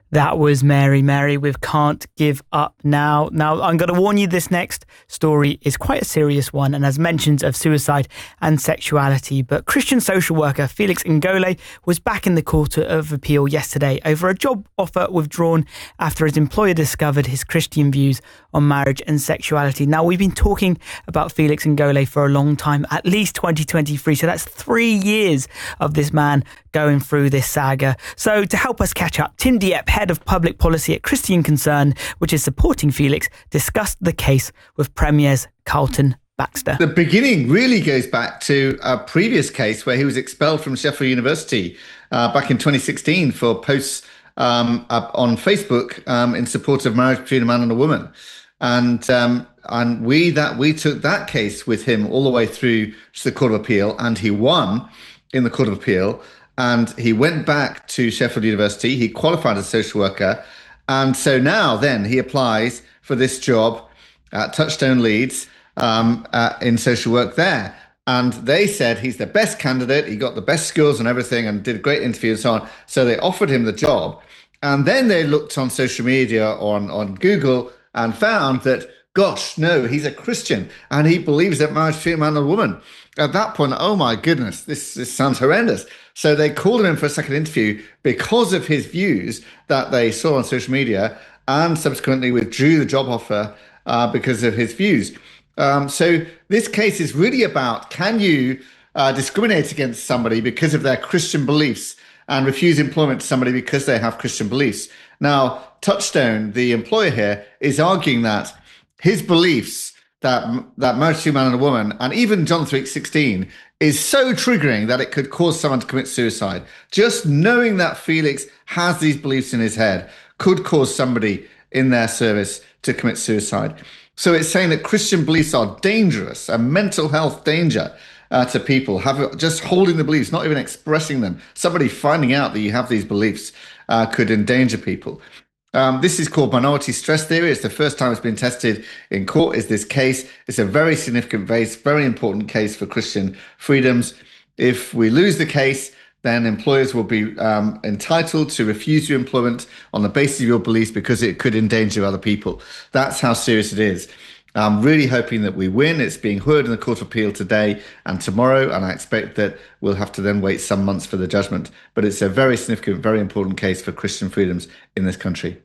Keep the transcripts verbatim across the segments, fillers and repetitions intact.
That was Mary Mary with Can't Give Up Now. Now, I'm going to warn you, this next story is quite a serious one and has mentions of suicide and sexuality. But Christian social worker Felix Ngole was back in the Court of Appeal yesterday over a job offer withdrawn after his employer discovered his Christian views on marriage and sexuality. Now, we've been talking about Felix Ngole for a long time, at least twenty twenty-three. So that's three years of this man going through this saga. So to help us catch up, Tim Dieppe, head of public policy at Christian Concern, which is supporting Felix, discussed the case with Premier's Carlton Baxter. The beginning really goes back to a previous case where he was expelled from Sheffield University uh, back in twenty sixteen for posts um, up on Facebook um, in support of marriage between a man and a woman. And um, and we that we took that case with him all the way through to the Court of Appeal, and he won in the Court of Appeal. And he went back to Sheffield University. He qualified as a social worker. And so now then he applies for this job at Touchstone Leeds um, uh, in social work there. And they said he's the best candidate. He got the best skills and everything and did a great interview and so on. So they offered him the job. And then they looked on social media or on, on Google and found that, gosh, no, he's a Christian and he believes that marriage between a man and a woman. At that point, oh my goodness, this, this sounds horrendous. So they called him in for a second interview because of his views that they saw on social media, and subsequently withdrew the job offer uh, because of his views. Um, so this case is really about, can you uh, discriminate against somebody because of their Christian beliefs and refuse employment to somebody because they have Christian beliefs? Now, Touchstone, the employer here, is arguing that his beliefs that that marriage between a man and a woman, and even John three sixteen, is so triggering that it could cause someone to commit suicide. Just knowing that Felix has these beliefs in his head could cause somebody in their service to commit suicide. So it's saying that Christian beliefs are dangerous, a mental health danger uh, to people. Have just holding the beliefs, not even expressing them. Somebody finding out that you have these beliefs uh, could endanger people. Um, this is called minority stress theory. It's the first time it's been tested in court, is this case. It's a very significant case, very important case for Christian freedoms. If we lose the case, then employers will be um, entitled to refuse you employment on the basis of your beliefs because it could endanger other people. That's how serious it is. I'm really hoping that we win. It's being heard in the Court of Appeal today and tomorrow, and I expect that we'll have to then wait some months for the judgment. But it's a very significant, very important case for Christian freedoms in this country.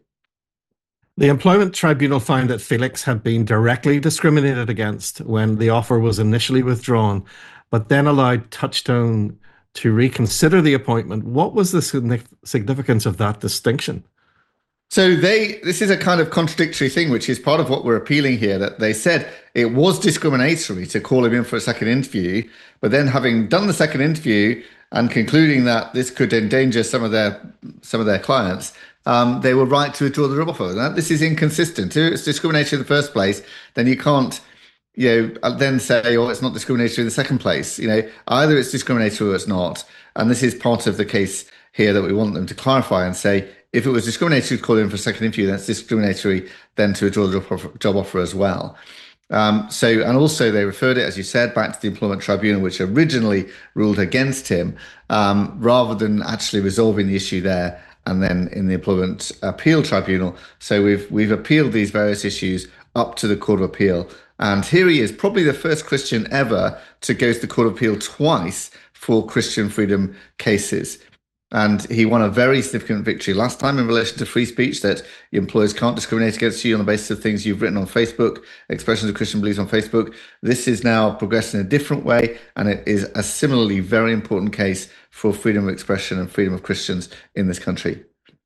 The Employment Tribunal found that Felix had been directly discriminated against when the offer was initially withdrawn, but then allowed Touchstone to reconsider the appointment. What was the significance of that distinction? So they, this is a kind of contradictory thing, which is part of what we're appealing here, that they said it was discriminatory to call him in for a second interview, but then having done the second interview and concluding that this could endanger some of their some of their clients, um, they were right to withdraw the job offer. Now, this is inconsistent. If it's discriminatory in the first place, then you can't, you know, then say, oh, it's not discriminatory in the second place. You know, either it's discriminatory or it's not. And this is part of the case here that we want them to clarify and say, if it was discriminatory to call in for a second interview, that's discriminatory then to withdraw the job offer, job offer as well. Um, so, and also they referred it, as you said, back to the Employment Tribunal, which originally ruled against him, um, rather than actually resolving the issue there and then in the Employment Appeal Tribunal. So we've we've appealed these various issues up to the Court of Appeal. And here he is, probably the first Christian ever to go to the Court of Appeal twice for Christian freedom cases. And he won a very significant victory last time in relation to free speech, that employers can't discriminate against you on the basis of things you've written on Facebook, expressions of Christian beliefs on Facebook. This is now progressed in a different way, and it is a similarly very important case for freedom of expression and freedom of Christians in this country.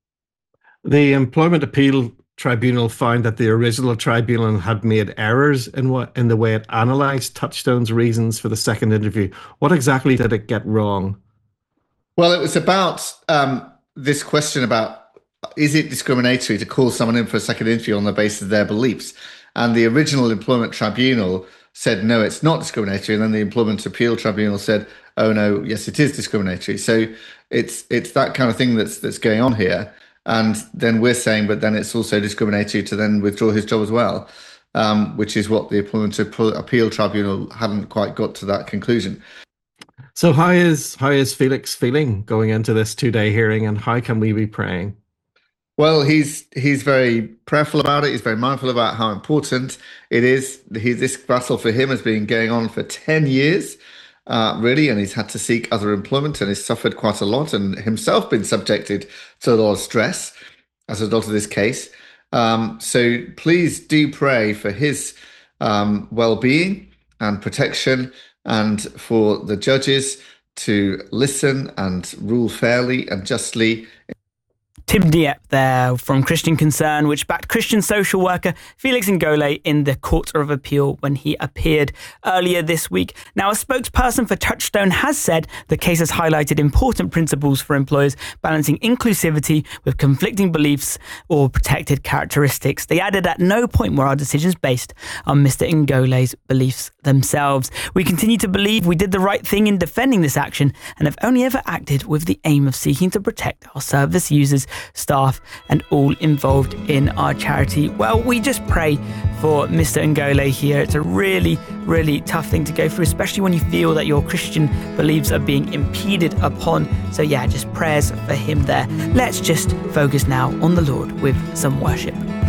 The Employment Appeal Tribunal found that the original tribunal had made errors in what in the way it analysed Touchstone's reasons for the second interview. What exactly did it get wrong? Well, it was about um, this question about, is it discriminatory to call someone in for a second interview on the basis of their beliefs? And the original Employment Tribunal said, no, it's not discriminatory. And then the Employment Appeal Tribunal said, oh, no, yes, it is discriminatory. So it's it's that kind of thing that's that's going on here. And then we're saying, but then it's also discriminatory to then withdraw his job as well, um, which is what the Employment Appeal Tribunal hadn't quite got to that conclusion. So how is how is Felix feeling going into this two-day hearing, and how can we be praying? Well, he's he's very prayerful about it. He's very mindful about how important it is. He, this battle for him has been going on for ten years, uh, really, and he's had to seek other employment and he's suffered quite a lot and himself been subjected to a lot of stress as a result of this case. Um, so please do pray for his um, well-being and protection and for the judges to listen and rule fairly and justly. Tim Dieppe there from Christian Concern, which backed Christian social worker Felix Ngole in the Court of Appeal when he appeared earlier this week. Now, a spokesperson for Touchstone has said the case has highlighted important principles for employers, balancing inclusivity with conflicting beliefs or protected characteristics. They added at no point were our decisions based on Mister Ngole's beliefs themselves. We continue to believe we did the right thing in defending this action and have only ever acted with the aim of seeking to protect our service users, staff and all involved in our charity. Well, we just pray for Mister Ngole here. It's a really, really tough thing to go through, especially when you feel that your Christian beliefs are being impeded upon. So yeah, just prayers for him there. Let's just focus now on the Lord with some worship.